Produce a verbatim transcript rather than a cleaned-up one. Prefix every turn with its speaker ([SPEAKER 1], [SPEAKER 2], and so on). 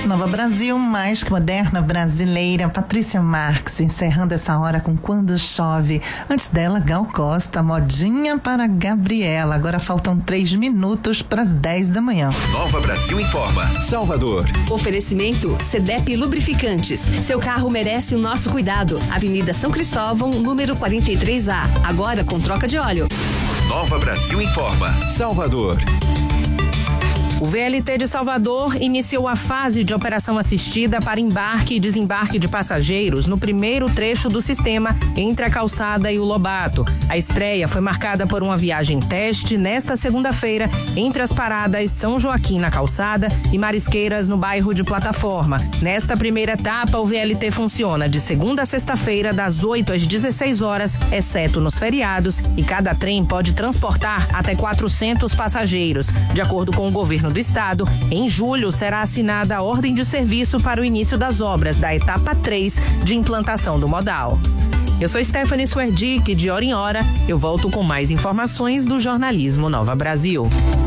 [SPEAKER 1] Nova Brasil, mais que moderna brasileira. Patrícia Marques encerrando essa hora com Quando Chove. Antes dela, Gal Costa, modinha para Gabriela. Agora faltam três minutos para as dez da manhã.
[SPEAKER 2] Nova Brasil informa. Salvador.
[SPEAKER 3] Oferecimento Cedep Lubrificantes. Seu carro merece o nosso cuidado. Avenida São Cristóvão, número quarenta e três A. Agora com troca de óleo.
[SPEAKER 2] Nova Brasil informa. Salvador.
[SPEAKER 4] O V L T de Salvador iniciou a fase de operação assistida para embarque e desembarque de passageiros no primeiro trecho do sistema entre a Calçada e o Lobato. A estreia foi marcada por uma viagem teste nesta segunda-feira entre as paradas São Joaquim na Calçada e Marisqueiras no bairro de Plataforma. Nesta primeira etapa, o V L T funciona de segunda a sexta-feira das oito às dezesseis horas, exceto nos feriados, e cada trem pode transportar até quatrocentos passageiros. De acordo com o governo do estado, em julho será assinada a ordem de serviço para o início das obras da etapa três de implantação do modal. Eu sou Stephanie Swerdick e de hora em hora eu volto com mais informações do jornalismo Nova Brasil.